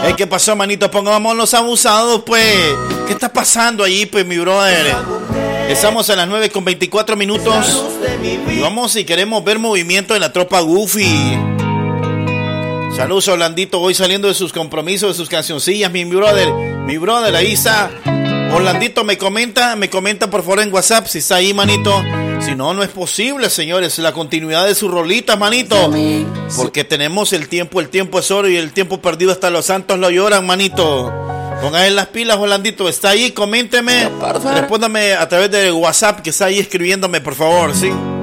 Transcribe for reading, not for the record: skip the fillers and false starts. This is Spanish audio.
¿Qué pasó, manito? Pongamos los abusados, pues. ¿Qué está pasando ahí, pues, mi brother? Estamos a las 9:24. Y vamos, si queremos ver movimiento en la tropa Goofy. Saludos, Orlandito. Voy saliendo de sus compromisos, de sus cancioncillas, mi brother. Mi brother, ahí está. Orlandito, me comenta por favor en WhatsApp si está ahí, manito. Si no, no es posible, señores, la continuidad de sus rolitas, manito. Porque tenemos el tiempo es oro y el tiempo perdido hasta los santos lo lloran, manito. Póngale las pilas, Orlandito. Está ahí, coménteme. Respóndame a través de WhatsApp que está ahí escribiéndome, por favor, ¿sí?